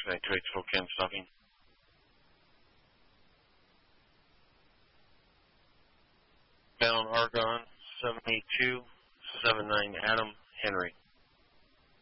Connect 284 Ken stopping. Bound Argon 78279 Adam Henry.